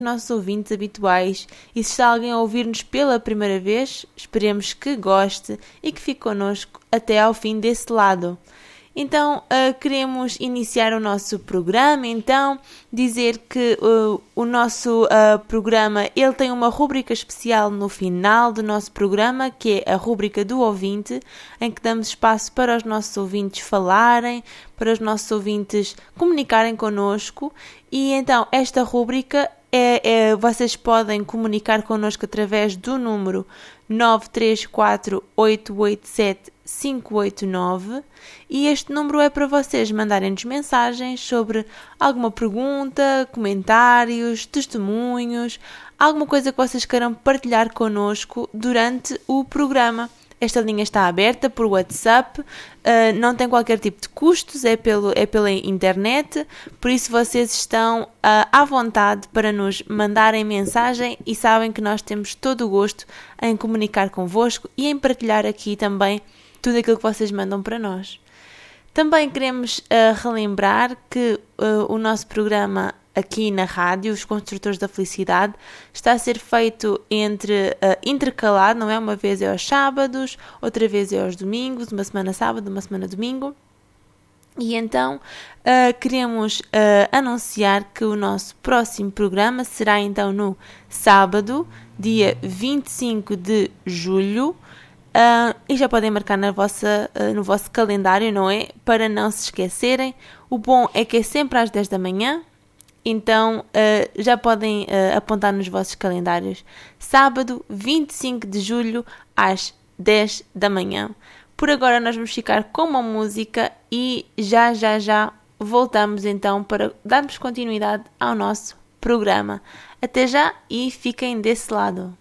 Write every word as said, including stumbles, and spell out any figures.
nossos ouvintes habituais e se está alguém a ouvir-nos pela primeira vez, esperemos que goste e que fique connosco até ao fim desse lado. Então, uh, queremos iniciar o nosso programa, então, dizer que uh, o nosso uh, programa, ele tem uma rúbrica especial no final do nosso programa, que é a rúbrica do ouvinte, em que damos espaço para os nossos ouvintes falarem, para os nossos ouvintes comunicarem connosco, e então esta rúbrica É, é, vocês podem comunicar connosco através do número nove três quatro oito oito sete cinco oito nove e este número é para vocês mandarem-nos mensagens sobre alguma pergunta, comentários, testemunhos, alguma coisa que vocês queiram partilhar connosco durante o programa. Esta linha está aberta por WhatsApp, uh, não tem qualquer tipo de custos, é, pelo, é pela internet, por isso vocês estão uh, à vontade para nos mandarem mensagem e sabem que nós temos todo o gosto em comunicar convosco e em partilhar aqui também tudo aquilo que vocês mandam para nós. Também queremos uh, relembrar que uh, o nosso programa aqui na rádio, Os Construtores da Felicidade, está a ser feito entre uh, intercalado, não é? Uma vez é aos sábados, outra vez é aos domingos, uma semana sábado, uma semana domingo. E então uh, queremos uh, anunciar que o nosso próximo programa será então no sábado, dia vinte e cinco de julho. Uh, e já podem marcar na vossa, uh, no vosso calendário, não é? Para não se esquecerem. O bom é que é sempre às dez da manhã. Então, uh, já podem uh, apontar nos vossos calendários. Sábado, vinte e cinco de julho, às dez da manhã. Por agora, nós vamos ficar com uma música e já, já, já voltamos então para darmos continuidade ao nosso programa. Até já e fiquem desse lado.